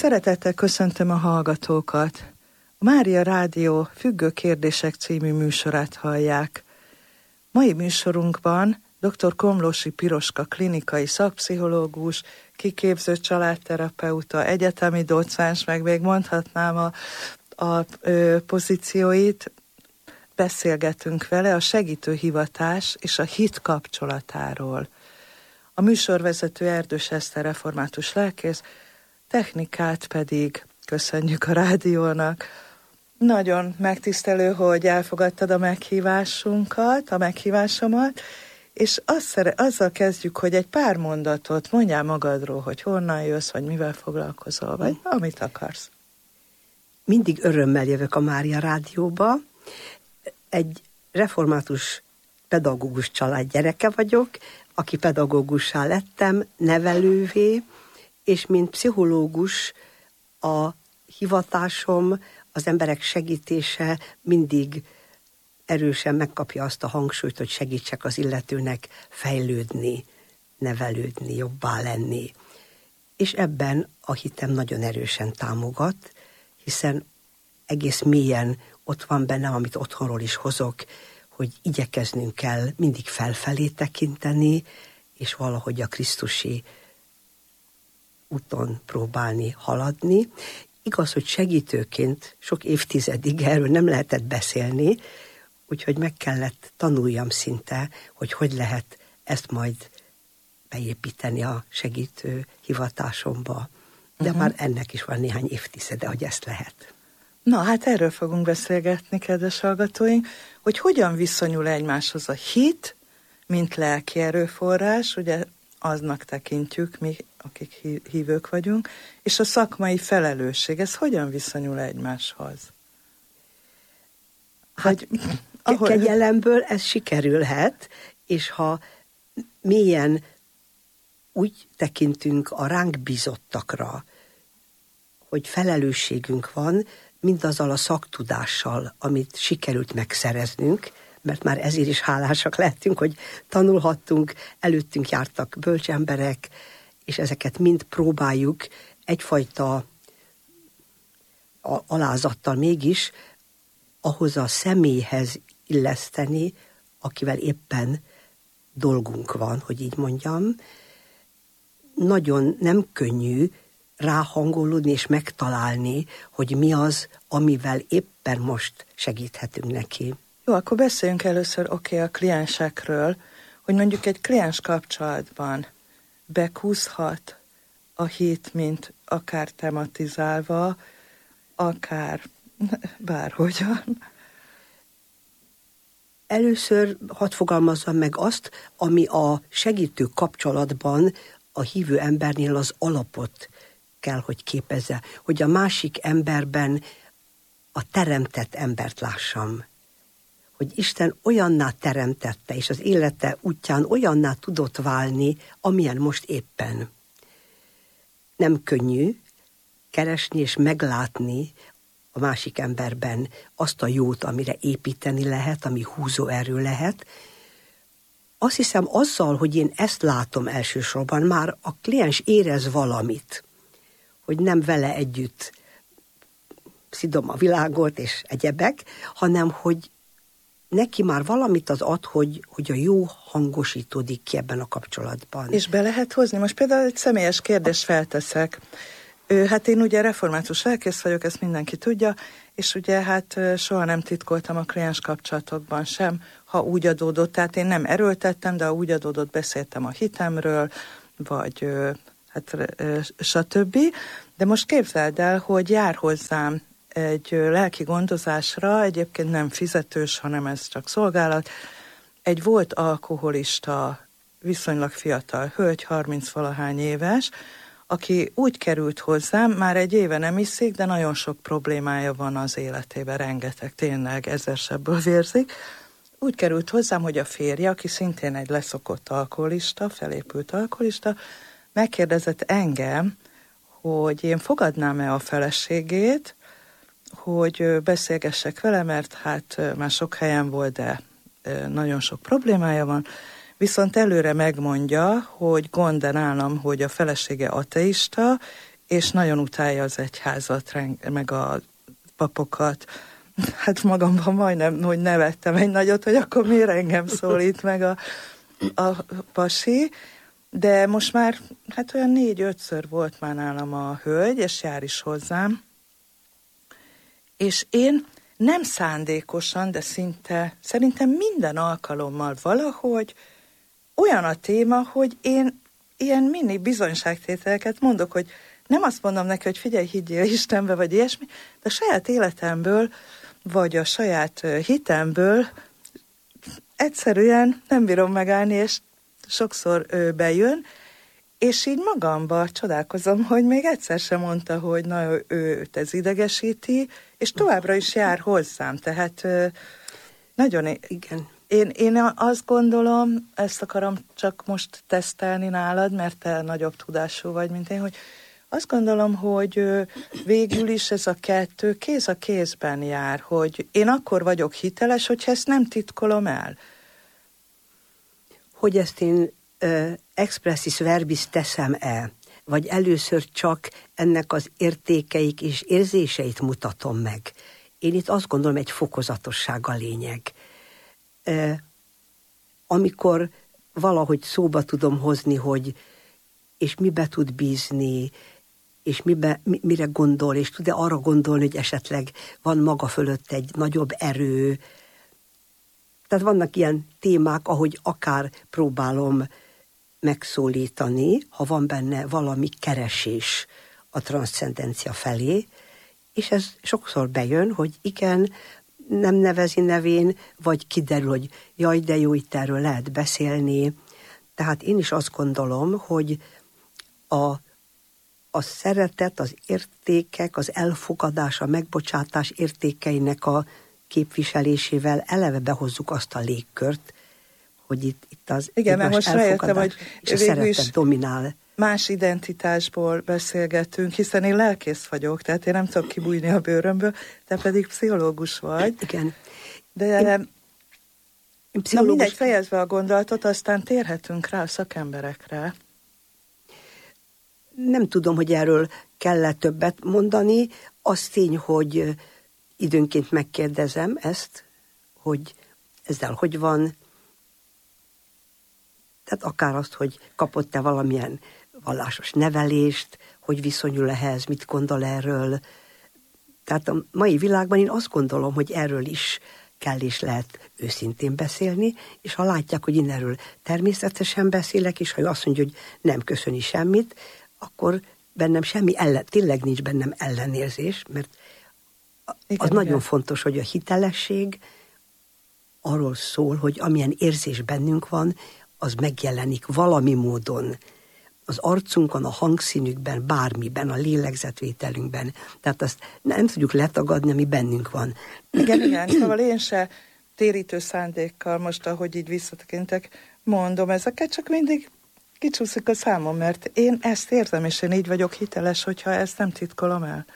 Szeretettel köszöntöm a hallgatókat. A Mária Rádió Függő kérdések című műsorát hallják. Mai műsorunkban dr. Komlósi Piroska klinikai szakpszichológus, kiképző családterapeuta, egyetemi docens, meg még mondhatnám a pozícióit, beszélgetünk vele a segítőhivatás és a hit kapcsolatáról. A műsorvezető Erdős Eszter református lelkész, technikát pedig köszönjük a rádiónak. Nagyon megtisztelő, hogy elfogadtad a meghívásomat, és azzal kezdjük, hogy egy pár mondatot mondjál magadról, hogy honnan jössz, vagy mivel foglalkozol, vagy amit akarsz. Mindig örömmel jövök a Mária Rádióba. Egy református pedagógus család gyereke vagyok, aki pedagógussá lettem, nevelővé, és mint pszichológus a hivatásom, az emberek segítése mindig erősen megkapja azt a hangsúlyt, hogy segítsek az illetőnek fejlődni, nevelődni, jobbá lenni. És ebben a hitem nagyon erősen támogat, hiszen egész mélyen ott van bennem, amit otthonról is hozok, hogy igyekeznünk kell mindig felfelé tekinteni, és valahogy a krisztusi úton próbálni haladni. Igaz, hogy segítőként sok évtizedig erről nem lehetett beszélni, úgyhogy meg kellett tanuljam szinte, hogy lehet ezt majd beépíteni a segítő hivatásomba. De már ennek is van néhány évtizede, hogy ezt lehet. Na, hát erről fogunk beszélgetni, kedves hallgatóink, hogy hogyan viszonyul egymáshoz a hit, mint lelki erőforrás, ugye aznak tekintjük mi, akik hívők vagyunk, és a szakmai felelősség, ez hogyan viszonyul egymáshoz? Hát, kegyelemből ez sikerülhet, és ha mélyen úgy tekintünk a ránk bízottakra, hogy felelősségünk van, mindazzal a szaktudással, amit sikerült megszereznünk, mert már ezért is hálásak lehetünk, hogy tanulhattunk, előttünk jártak bölcsemberek, és ezeket mind próbáljuk egyfajta alázattal mégis ahhoz a személyhez illeszteni, akivel éppen dolgunk van, hogy így mondjam. Nagyon nem könnyű ráhangolódni és megtalálni, hogy mi az, amivel éppen most segíthetünk neki. Jó, akkor beszéljünk először a kliensekről, hogy mondjuk egy kliens kapcsolatban bekúszhat a hit, mint akár tematizálva, akár bárhogyan. Először hadd fogalmazzam meg azt, ami a segítő kapcsolatban a hívő embernél az alapot kell, hogy képezze, hogy a másik emberben a teremtett embert lássam. Hogy Isten olyanná teremtette, és az élete útján olyanná tudott válni, amilyen most éppen. Nem könnyű keresni és meglátni a másik emberben azt a jót, amire építeni lehet, ami húzóerő lehet. Azt hiszem, azzal, hogy én ezt látom elsősorban, már a kliens érez valamit, hogy nem vele együtt szidom a világot és egyebek, hanem hogy neki már valamit az ad, hogy a jó hangosítódik ki ebben a kapcsolatban. És be lehet hozni? Most például egy személyes kérdést felteszek. Hát én ugye református lelkész vagyok, ezt mindenki tudja, és ugye hát soha nem titkoltam a kliens kapcsolatokban sem, ha úgy adódott, tehát én nem erőltettem, de ha úgy adódott, beszéltem a hitemről, vagy hát stb. De most képzeld el, hogy jár hozzám egy lelki gondozásra, egyébként nem fizetős, hanem ez csak szolgálat, egy volt alkoholista, viszonylag fiatal hölgy, 30-valahány éves, aki úgy került hozzám, már egy éve nem iszik, de nagyon sok problémája van az életében, rengeteg, tényleg ezersebből vérzik. Úgy került hozzám, hogy a férje, aki szintén egy leszokott alkoholista, felépült alkoholista, megkérdezett engem, hogy én fogadnám-e a feleségét, hogy beszélgessek vele, mert hát már sok helyen volt, de nagyon sok problémája van, viszont előre megmondja, hogy gond nálam, hogy a felesége ateista, és nagyon utálja az egyházat, meg a papokat. Hát magamban majdnem, hogy nevettem egy nagyot, hogy akkor miért engem szólít meg a pasi, de most már hát olyan 4-5-ször volt már nálam a hölgy, és jár is hozzám, és én nem szándékosan, de szinte szerintem minden alkalommal valahogy olyan a téma, hogy én ilyen mini bizonyságtételeket mondok, hogy nem azt mondom neki, hogy figyelj, higgyél Istenbe, vagy ilyesmi, de a saját életemből, vagy a saját hitemből egyszerűen nem bírom megállni, és sokszor bejön, és így magamban csodálkozom, hogy még egyszer sem mondta, hogy na, őt ez idegesíti, és továbbra is jár hozzám, tehát nagyon... Igen. Én azt gondolom, ezt akarom csak most tesztelni nálad, mert te nagyobb tudású vagy, mint én, hogy azt gondolom, hogy végül is ez a kettő kéz a kézben jár, hogy én akkor vagyok hiteles, hogyha ezt nem titkolom el. Hogy ezt én expressis verbis teszem-e, vagy először csak ennek az értékeik és érzéseit mutatom meg. Én itt azt gondolom, egy fokozatosság a lényeg. Amikor valahogy szóba tudom hozni, hogy és mibe tud bízni, és mire gondol, és tud-e arra gondolni, hogy esetleg van maga fölött egy nagyobb erő. Tehát vannak ilyen témák, ahogy akár próbálom megszólítani, ha van benne valami keresés a transzcendencia felé, és ez sokszor bejön, hogy igen, nem nevezi nevén, vagy kiderül, hogy jaj, de jó, itt erről lehet beszélni. Tehát én is azt gondolom, hogy a szeretet, az értékek, az elfogadás, a megbocsátás értékeinek a képviselésével eleve behozzuk azt a légkört, hogy itt az igen, mert most rájöttem, hogy és a szeretet dominál. Más identitásból beszélgetünk, hiszen én lelkész vagyok, tehát én nem tudok kibújni a bőrömből, te pedig pszichológus vagy. Igen. De na mindegy, fejezve a gondolatot, aztán térhetünk rá a szakemberekre. Nem tudom, hogy erről kell-e többet mondani. Az tény, hogy időnként megkérdezem ezt, hogy ezzel hogy van. Tehát akár azt, hogy kapott-e valamilyen vallásos nevelést, hogy viszonyul ehhez, mit gondol erről. Tehát a mai világban én azt gondolom, hogy erről is kell és lehet őszintén beszélni, és ha látják, hogy én erről természetesen beszélek, és ha ő azt mondja, hogy nem köszöni semmit, akkor bennem semmi tényleg nincs bennem ellenérzés, mert az nagyon fontos, hogy a hitelesség arról szól, hogy amilyen érzés bennünk van, az megjelenik valami módon az arcunkon, a hangszínükben, bármiben, a lélegzetvételünkben. Tehát azt nem tudjuk letagadni, ami bennünk van. Igen, szóval én se térítő szándékkal most, ahogy így visszatekintek, mondom ezeket, csak mindig kicsúszik a számom, mert én ezt érzem, és én így vagyok hiteles, hogyha ezt nem titkolom el.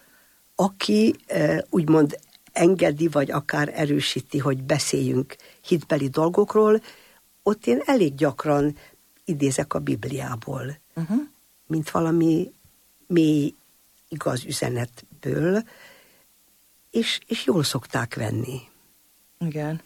Aki úgymond engedi, vagy akár erősíti, hogy beszéljünk hitbeli dolgokról, ott én elég gyakran idézek a Bibliából, mint valami mély, igaz üzenetből, és jól szokták venni. Igen.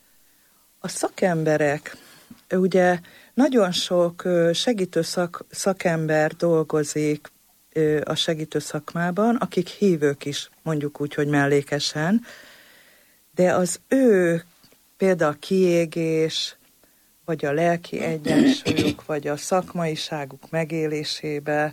A szakemberek, ugye nagyon sok segítő szakember dolgozik a segítő szakmában, akik hívők is, mondjuk úgy, hogy mellékesen, de az ő például a kiégés, vagy a lelki egyensúlyuk, vagy a szakmaiságuk megélésébe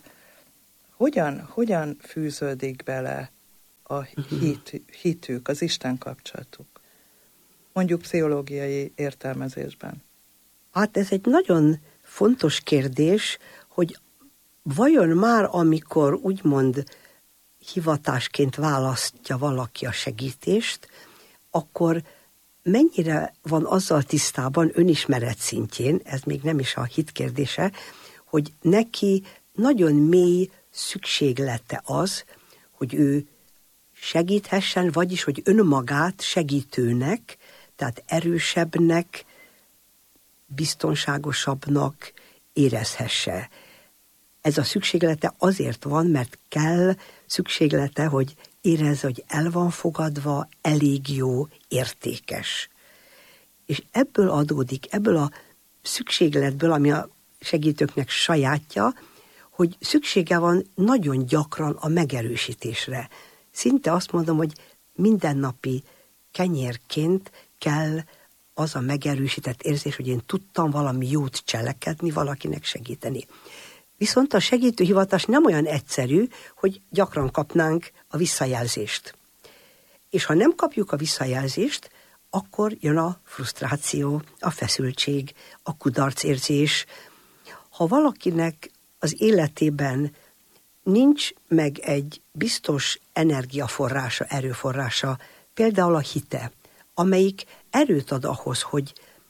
hogyan fűződik bele a hitük, az Isten kapcsolatuk? Mondjuk pszichológiai értelmezésben. Hát ez egy nagyon fontos kérdés, hogy vajon már amikor úgymond hivatásként választja valaki a segítést, akkor mennyire van azzal tisztában önismeret szintjén, ez még nem is a hit kérdése, hogy neki nagyon mély szükséglete az, hogy ő segíthessen, vagyis hogy önmagát segítőnek, tehát erősebbnek, biztonságosabbnak érezhesse. Ez a szükséglete azért van, mert kell szükséglete, hogy érezze, hogy el van fogadva, elég jó, értékes. És ebből adódik, ebből a szükségletből, ami a segítőknek sajátja, hogy szüksége van nagyon gyakran a megerősítésre. Szinte azt mondom, hogy mindennapi kenyérként kell az a megerősített érzés, hogy én tudtam valami jót cselekedni, valakinek segíteni. Viszont a segítőhivatás nem olyan egyszerű, hogy gyakran kapnánk a visszajelzést. És ha nem kapjuk a visszajelzést, akkor jön a frusztráció, a feszültség, a kudarcérzés. Ha valakinek az életében nincs meg egy biztos energiaforrása, erőforrása, például a hite, amelyik erőt ad ahhoz, hogy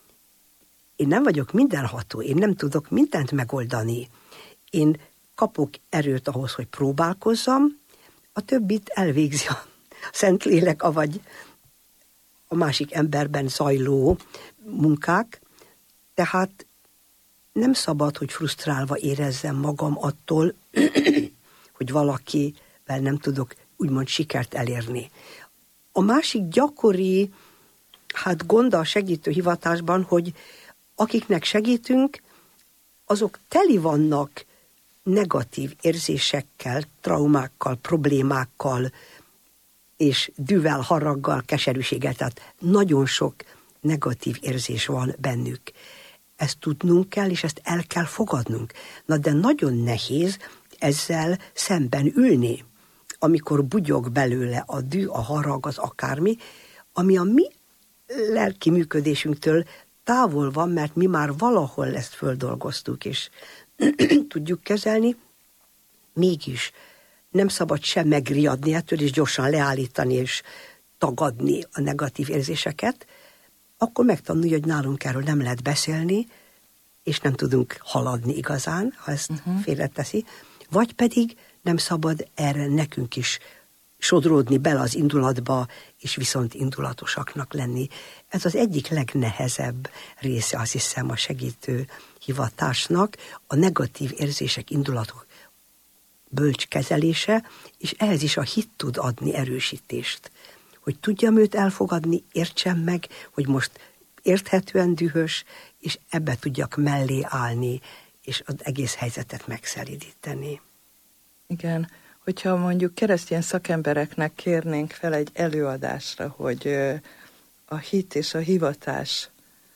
én nem vagyok mindenható, én nem tudok mindent megoldani, én kapok erőt ahhoz, hogy próbálkozzam, a többit elvégzi a Szentlélek, avagy a másik emberben zajló munkák, tehát nem szabad, hogy frusztrálva érezzem magam attól, hogy valakivel nem tudok úgymond sikert elérni. A másik gyakori gond a segítőhivatásban, hogy akiknek segítünk, azok teli vannak negatív érzésekkel, traumákkal, problémákkal, és dühvel, haraggal, keserűséggel, tehát nagyon sok negatív érzés van bennük. Ezt tudnunk kell, és ezt el kell fogadnunk. Na de nagyon nehéz ezzel szemben ülni, amikor bugyog belőle a düh, a harag, az akármi, ami a mi lelki működésünktől távol van, mert mi már valahol ezt földolgoztuk, és tudjuk kezelni, mégis nem szabad sem megriadni ettől, és gyorsan leállítani, és tagadni a negatív érzéseket, akkor megtanulni, hogy nálunk erről nem lehet beszélni, és nem tudunk haladni igazán, ha ezt félreteszi, vagy pedig nem szabad erre nekünk is sodródni bele az indulatba, és viszont indulatosaknak lenni. Ez az egyik legnehezebb része, azt hiszem, a segítő hivatásnak, a negatív érzések, indulatok bölcs kezelése, és ehhez is a hit tud adni erősítést. Hogy tudjam őt elfogadni, értsem meg, hogy most érthetően dühös, és ebbe tudjak mellé állni, és az egész helyzetet megszelídíteni. Igen, hogyha mondjuk keresztény szakembereknek kérnénk fel egy előadásra, hogy a hit és a hivatás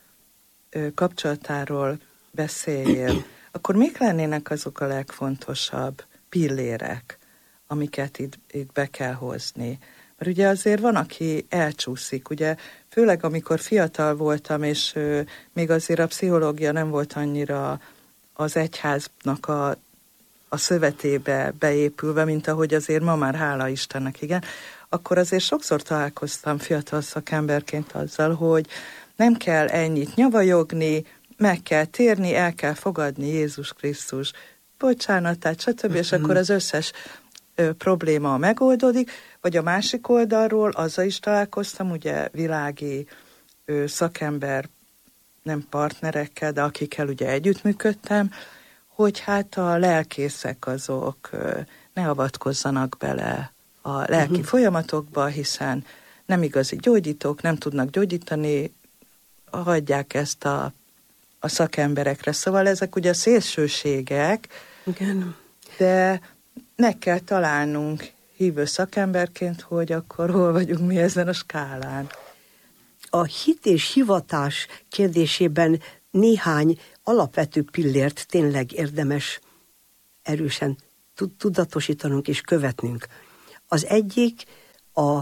kapcsolatáról beszéljél, akkor mik lennének azok a legfontosabb pillérek, amiket itt be kell hozni? Mert ugye azért van, aki elcsúszik, ugye főleg amikor fiatal voltam, és még azért a pszichológia nem volt annyira az egyháznak a szövetébe beépülve, mint ahogy azért ma már, hála Istennek, igen, akkor azért sokszor találkoztam fiatal szakemberként azzal, hogy nem kell ennyit nyavajogni, meg kell térni, el kell fogadni Jézus Krisztus bocsánatát, stb., és akkor az összes probléma megoldódik, vagy a másik oldalról azzal is találkoztam, ugye világi szakember, nem partnerekkel, de akikkel ugye együttműködtem, hogy hát a lelkészek azok ne avatkozzanak bele a lelki folyamatokba, hiszen nem igazi gyógyítók, nem tudnak gyógyítani, hagyják ezt a szakemberekre. Szóval ezek ugye szélsőségek, igen, de meg kell találnunk hívő szakemberként, hogy akkor hol vagyunk mi ezen a skálán. A hit és hivatás kérdésében néhány alapvető pillért tényleg érdemes erősen tudatosítanunk és követnünk. Az egyik a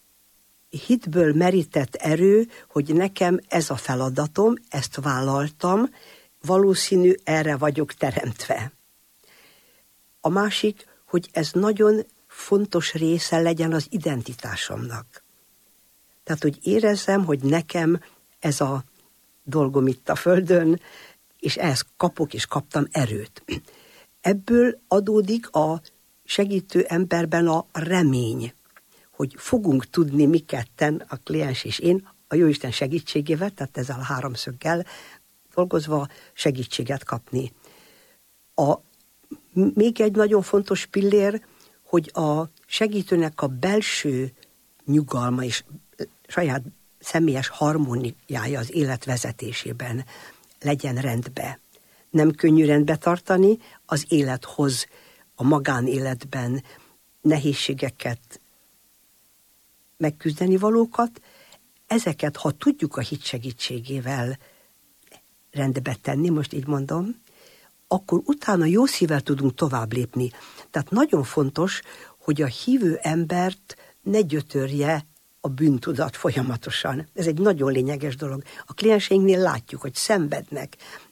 hitből merített erő, hogy nekem ez a feladatom, ezt vállaltam, valószínű erre vagyok teremtve. A másik, hogy ez nagyon fontos része legyen az identitásomnak. Tehát, hogy érezzem, hogy nekem ez a dolgom itt a földön, és ehhez kapok és kaptam erőt. Ebből adódik a segítő emberben a remény, hogy fogunk tudni mi ketten, a kliens és én, a Jóisten segítségével, tehát ezzel a háromszöggel dolgozva segítséget kapni. A Még egy nagyon fontos pillér, hogy a segítőnek a belső nyugalma és saját személyes harmóniája az életvezetésében legyen rendbe. Nem könnyű rendbe tartani, az élet hoz a magánéletben nehézségeket, megküzdeni valókat. Ezeket, ha tudjuk a hit segítségével rendbe tenni, most így mondom, akkor utána jó szívvel tudunk tovább lépni. Tehát nagyon fontos, hogy a hívő embert ne gyötörje a bűntudat folyamatosan. Ez egy nagyon lényeges dolog. A klienseinknél látjuk, hogy szenvednek.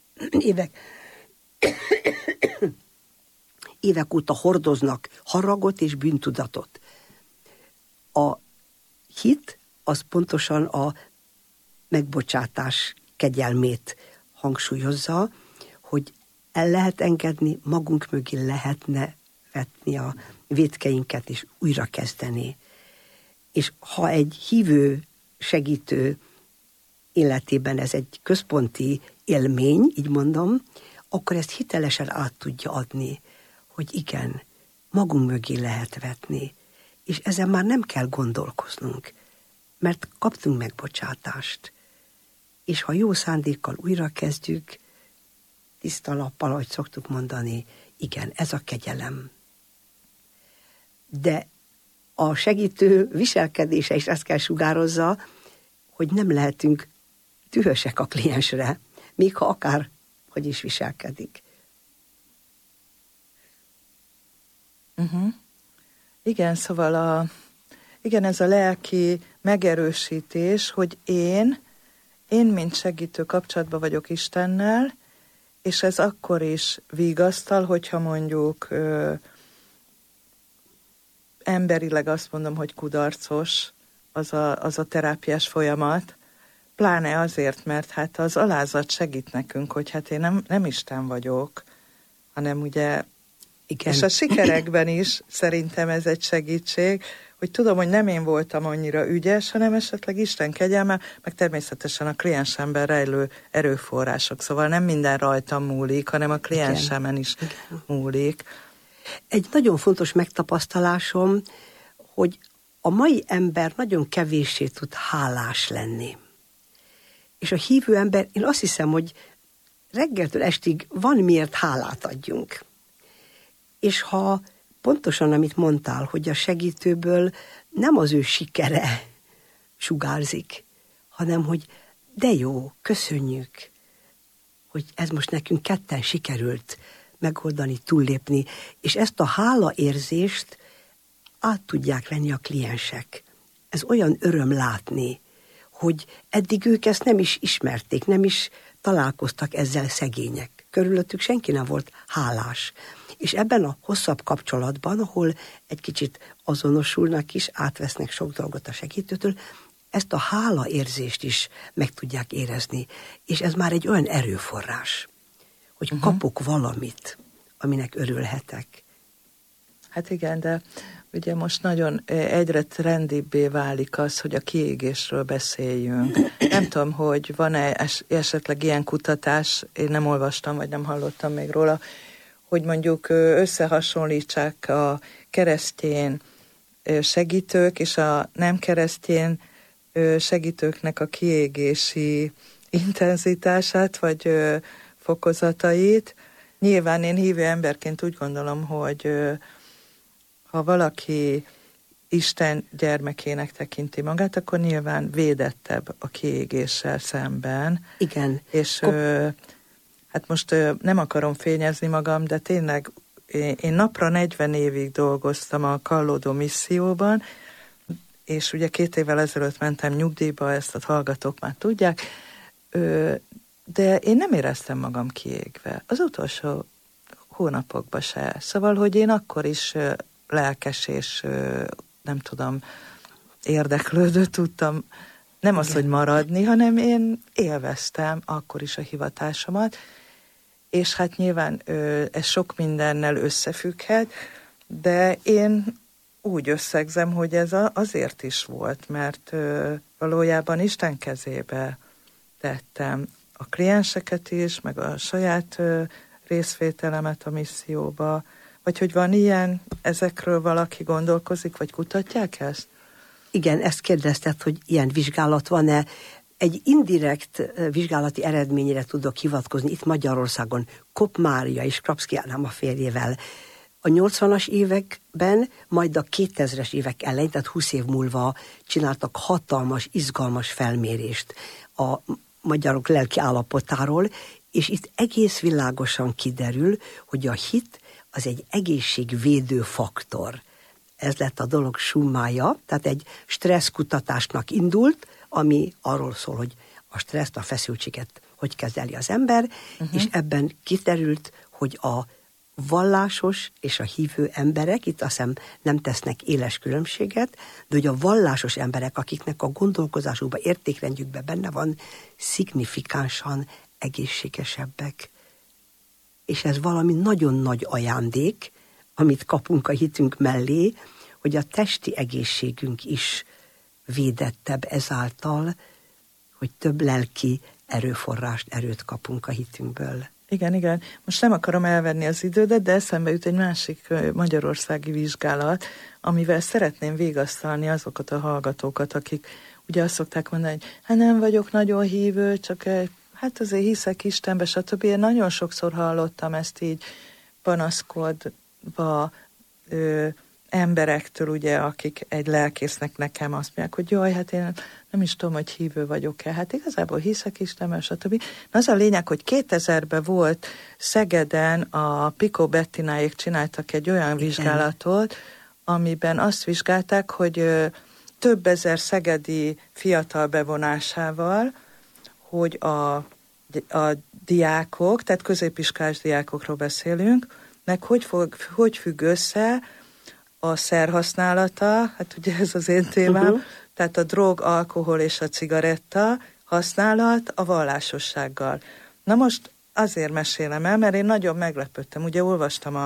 Évek óta hordoznak haragot és bűntudatot. A hit az pontosan a megbocsátás kegyelmét hangsúlyozza, hogy el lehet engedni, magunk mögé lehetne vetni a vétkeinket és újra kezdeni. És ha egy hívő segítő életében ez egy központi élmény, így mondom, akkor ezt hitelesen át tudja adni, hogy igen, magunk mögé lehet vetni, és ezen már nem kell gondolkoznunk, mert kaptunk megbocsátást. És ha jó szándékkal újra kezdjük, tiszta lappal, ahogy szoktuk mondani, igen, ez a kegyelem. De a segítő viselkedése is ezt kell sugározza, hogy nem lehetünk dühösek a kliensre, még ha akár hogy is viselkedik. Igen, szóval ez a lelki megerősítés, hogy én mint segítő kapcsolatban vagyok Istennel, és ez akkor is vigasztal, hogyha mondjuk emberileg azt mondom, hogy kudarcos az a terápiás folyamat, pláne azért, mert hát az alázat segít nekünk, hogy hát én nem Isten vagyok, hanem ugye, igen. És a sikerekben is szerintem ez egy segítség, hogy tudom, hogy nem én voltam annyira ügyes, hanem esetleg Isten kegyelme, meg természetesen a kliensemben rejlő erőforrások. Szóval nem minden rajtam múlik, hanem a kliensemen is múlik. Egy nagyon fontos megtapasztalásom, hogy a mai ember nagyon kevéssé tud hálás lenni. És a hívő ember, én azt hiszem, hogy reggeltől estig van miért hálát adjunk. És ha pontosan, amit mondtál, hogy a segítőből nem az ő sikere sugárzik, hanem hogy de jó, köszönjük, hogy ez most nekünk ketten sikerült megoldani, túllépni, és ezt a hálaérzést át tudják venni a kliensek. Ez olyan öröm látni, hogy eddig ők ezt nem is ismerték, nem is találkoztak ezzel szegények. Körülöttük senki nem volt hálás. És ebben a hosszabb kapcsolatban, ahol egy kicsit azonosulnak is, átvesznek sok dolgot a segítőtől, ezt a hálaérzést is meg tudják érezni. És ez már egy olyan erőforrás, hogy kapok valamit, aminek örülhetek. Hát igen, de ugye most nagyon egyre trendibbé válik az, hogy a kiégésről beszéljünk. Nem tudom, hogy van-e esetleg ilyen kutatás, én nem olvastam, vagy nem hallottam még róla, hogy mondjuk összehasonlítsák a keresztény segítők és a nem keresztény segítőknek a kiégési intenzitását, vagy fokozatait. Nyilván én hívő emberként úgy gondolom, hogy ha valaki Isten gyermekének tekinti magát, akkor nyilván védettebb a kiégéssel szemben. Igen. És hát most nem akarom fényezni magam, de tényleg én napra 40 évig dolgoztam a Kallódó misszióban, és ugye 2 évvel ezelőtt mentem nyugdíjba, ezt a hallgatók már tudják, de én nem éreztem magam kiégve. Az utolsó hónapokban se. Szóval, hogy én akkor is lelkes és nem tudom, érdeklődő tudtam, nem az, hogy maradni, hanem én élveztem akkor is a hivatásomat, és hát nyilván ez sok mindennel összefügghet, de én úgy összegzem, hogy ez azért is volt, mert valójában Isten kezébe tettem a klienseket is, meg a saját részvételemet a misszióba. Vagy hogy van ilyen, ezekről valaki gondolkozik, vagy kutatják ezt? Igen, ezt kérdezted, hogy ilyen vizsgálat van-e. Egy indirekt vizsgálati eredményre tudok hivatkozni itt Magyarországon. Kopp Mária és Krapszky Ádám a férjével a 80-as években, majd a 2000-es évek elején, tehát 20 év múlva csináltak hatalmas, izgalmas felmérést a magyarok lelki állapotáról, és itt egész világosan kiderül, hogy a hit az egy egészségvédő faktor. Ez lett a dolog summája, tehát egy stresszkutatásnak indult, ami arról szól, hogy a stresszt, a feszültséget hogy kezeli az ember, és ebben kiderült, hogy a vallásos és a hívő emberek, itt azt hiszem nem tesznek éles különbséget, de hogy a vallásos emberek, akiknek a gondolkozásukban, értékrendjükben benne van, szignifikánsan egészségesebbek. És ez valami nagyon nagy ajándék, amit kapunk a hitünk mellé, hogy a testi egészségünk is védettebb ezáltal, hogy több lelki erőforrást, erőt kapunk a hitünkből. Igen. Most nem akarom elvenni az idődet, de eszembe jut egy másik magyarországi vizsgálat, amivel szeretném vigasztalni azokat a hallgatókat, akik ugye azt szokták mondani, hogy hát nem vagyok nagyon hívő, csak hát azért hiszek Istenbe, stb. Én nagyon sokszor hallottam ezt így panaszkodva emberektől, ugye, akik egy lelkésznek nekem azt mondják, hogy jaj, hát én nem is tudom, hogy hívő vagyok-e. Hát igazából hiszek Istenben, stb. Az a lényeg, hogy 2000-ben volt Szegeden, a Picó Bettináék csináltak egy olyan vizsgálatot, amiben azt vizsgálták, hogy több ezer szegedi fiatal bevonásával, hogy a diákok, tehát középiskolás diákokról beszélünk, meg hogy függ össze a szerhasználata, hát ugye ez az én témám, tehát a drog, alkohol és a cigaretta használat a vallásossággal. Na most azért mesélem el, mert én nagyon meglepődtem. Ugye olvastam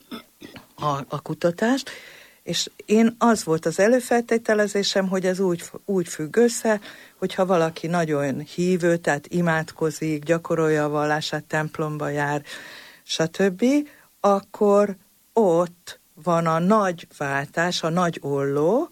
a kutatást, és én az volt az előfeltételezésem, hogy ez úgy függ össze, hogyha valaki nagyon hívő, tehát imádkozik, gyakorolja a vallását, templomba jár, stb., akkor ott van a nagy váltás, a nagy olló,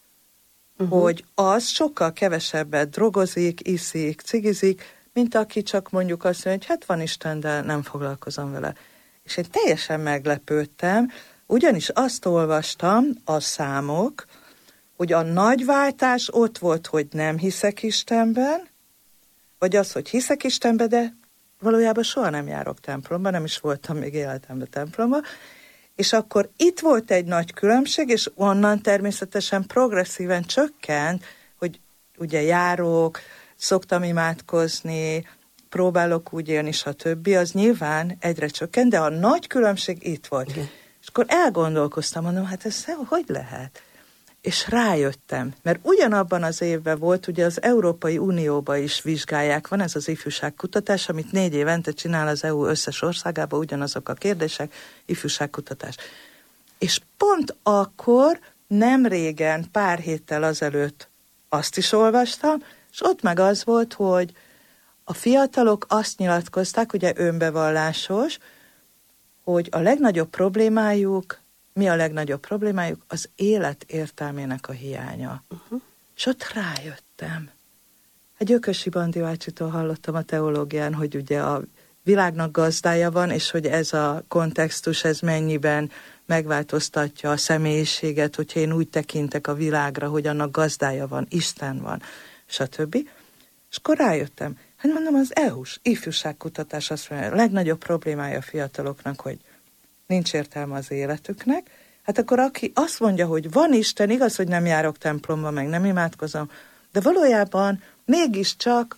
hogy az sokkal kevesebbet drogozik, iszik, cigizik, mint aki csak mondjuk azt mondja, hogy hát van Isten, de nem foglalkozom vele. És én teljesen meglepődtem, ugyanis azt olvastam, a számok, hogy a nagy váltás ott volt, hogy nem hiszek Istenben, vagy az, hogy hiszek Istenben, de valójában soha nem járok templomba, nem is voltam még életemben templomba, és akkor itt volt egy nagy különbség, és onnan természetesen progresszíven csökkent, hogy ugye járok, szoktam imádkozni, próbálok úgy élni, stb. Az nyilván egyre csökkent, de a nagy különbség itt volt. Igen. És akkor elgondolkoztam, mondom, hát ez hogy lehet? És rájöttem, mert ugyanabban az évben volt, ugye az Európai Unióban is vizsgálják, van ez az ifjúságkutatás, amit 4 évente csinál az EU összes országában, ugyanazok a kérdések, ifjúságkutatás. És pont akkor, nem régen, pár héttel azelőtt azt is olvastam, és ott meg az volt, hogy a fiatalok azt nyilatkozták, ugye önbevallásos, hogy a legnagyobb problémájuk, mi a legnagyobb problémájuk? Az élet értelmének a hiánya. És ott rájöttem. Egy Gyökösi Bandi bácsitól hallottam a teológián, hogy ugye a világnak gazdája van, és hogy ez a kontextus, ez mennyiben megváltoztatja a személyiséget, hogyha én úgy tekintek a világra, hogy annak gazdája van, Isten van, stb. És akkor rájöttem, hát mondom, az EU-s ifjúságkutatás azt mondja, a legnagyobb problémája a fiataloknak, hogy nincs értelme az életüknek, hát akkor aki azt mondja, hogy van Isten, igaz, hogy nem járok templomba, meg nem imádkozom, de valójában mégiscsak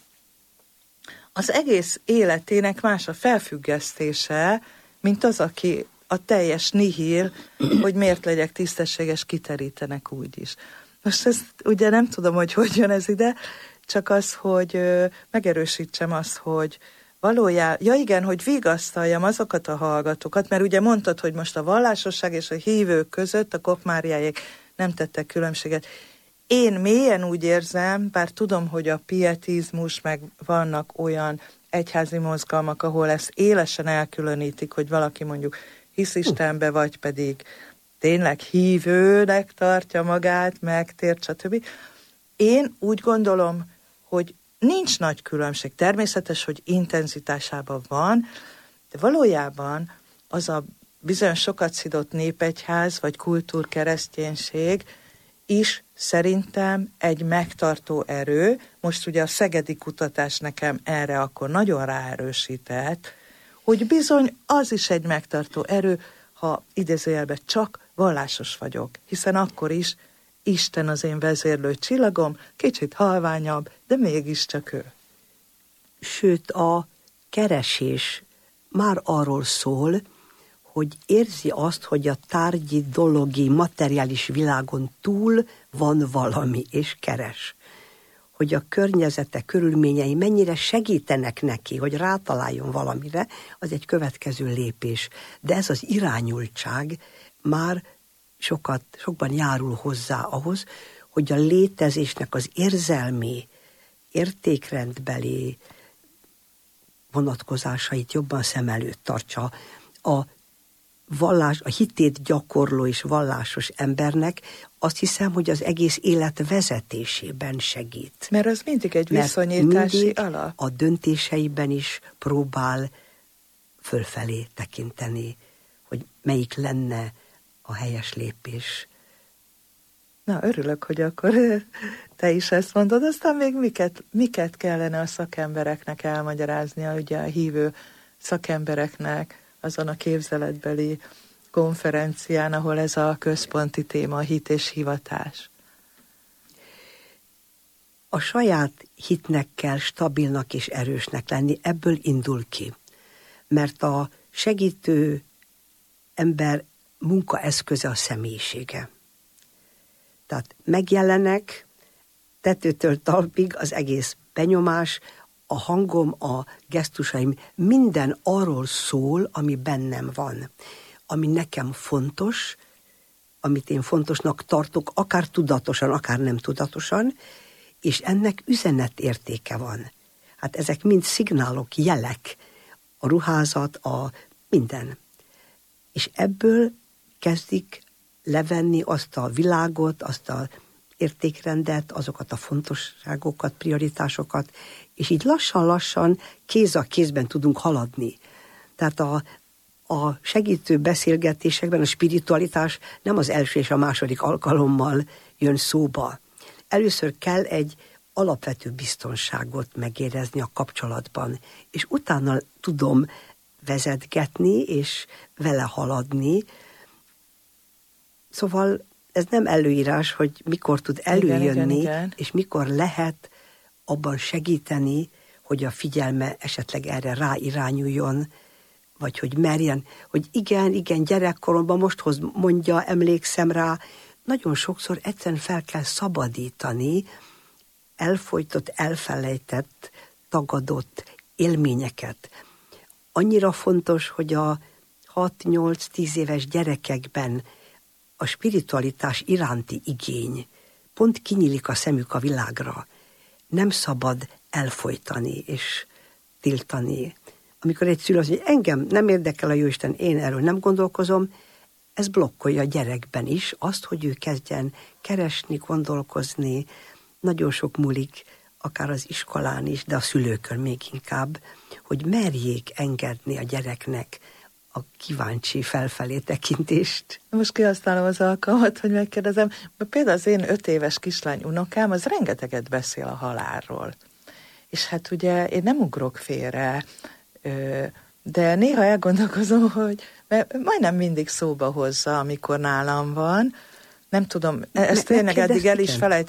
az egész életének más a felfüggesztése, mint az, aki a teljes nihil, hogy miért legyek tisztességes, kiterítenek úgy is. Most ezt ugye nem tudom, hogy jön ez ide, csak az, hogy megerősítsem azt, hogy valójában, hogy vigasztaljam azokat a hallgatókat, mert ugye mondtad, hogy most a vallásosság és a hívők között a Kopp Máriáék nem tettek különbséget. Én mélyen úgy érzem, bár tudom, hogy a pietizmus, meg vannak olyan egyházi mozgalmak, ahol ezt élesen elkülönítik, hogy valaki mondjuk hisz Istenbe, vagy pedig tényleg hívőnek tartja magát, megtért, stb. Én úgy gondolom, hogy nincs nagy különbség. Természetes, hogy intenzitásában van, de valójában az a bizonyos sokat szidott népegyház, vagy kultúrkereszténység is szerintem egy megtartó erő. Most ugye a szegedi kutatás nekem erre akkor nagyon ráerősített, hogy bizony az is egy megtartó erő, ha idézőjelben csak vallásos vagyok, hiszen akkor is Isten az én vezérlő csillagom, kicsit halványabb, de mégiscsak ő. Sőt, a keresés már arról szól, hogy érzi azt, hogy a tárgyi, dologi, materiális világon túl van valami, és keres. Hogy a környezete, körülményei mennyire segítenek neki, hogy rátaláljon valamire, az egy következő lépés. De ez az irányultság már sokban járul hozzá ahhoz, hogy a létezésnek az érzelmi, értékrendbeli vonatkozásait jobban szem előtt tartsa. A hitét gyakorló és vallásos embernek azt hiszem, hogy az egész élet vezetésében segít. Mert az mindig egy viszonyítási alap. A döntéseiben is próbál fölfelé tekinteni, hogy melyik lenne a helyes lépés. Na, örülök, hogy akkor te is ezt mondod, aztán még miket kellene a szakembereknek elmagyaráznia, ugye a hívő szakembereknek azon a képzeletbeli konferencián, ahol ez a központi téma, a hit és hivatás. A saját hitnek kell stabilnak és erősnek lenni, ebből indul ki. Mert a segítő ember munkaeszköze a személyisége. Tehát megjelenek tetőtől talpig az egész benyomás, a hangom, a gesztusaim, minden arról szól, ami bennem van. Ami nekem fontos, amit én fontosnak tartok, akár tudatosan, akár nem tudatosan, és ennek üzenetértéke van. Hát ezek mind szignálok, jelek, a ruházat, a minden. És ebből kezdik levenni azt a világot, azt az értékrendet, azokat a fontosságokat, prioritásokat, és így lassan-lassan kéz a kézben tudunk haladni. Tehát a segítő beszélgetésekben a spiritualitás nem az első és a második alkalommal jön szóba. Először kell egy alapvető biztonságot megérezni a kapcsolatban, és utána tudom vezetgetni és vele haladni. Szóval ez nem előírás, hogy mikor tud előjönni, igen. És mikor lehet abban segíteni, hogy a figyelme esetleg erre ráirányuljon, vagy hogy merjen, hogy igen, gyerekkoromban mosthoz mondja, emlékszem rá, nagyon sokszor egyszerűen fel kell szabadítani elfojtott, elfelejtett, tagadott élményeket. Annyira fontos, hogy a 6-8-10 éves gyerekekben a spiritualitás iránti igény pont kinyílik a szemük a világra. Nem szabad elfojtani és tiltani. Amikor egy szülő azt mondja, engem nem érdekel a Jóisten, én erről nem gondolkozom, ez blokkolja a gyerekben is azt, hogy ő kezdjen keresni, gondolkozni. Nagyon sok múlik, akár az iskolán is, de a szülőkön még inkább, hogy merjék engedni a gyereknek a kíváncsi felfelé tekintést. Most kihasználom az alkalmat, hogy megkérdezem, például az én 5 éves kislány unokám, az rengeteget beszél a halálról. És hát ugye én nem ugrok félre, de néha elgondolkozom, hogy majdnem mindig szóba hozza, amikor nálam van. Nem tudom, ezt tényleg eddig el is felejtettem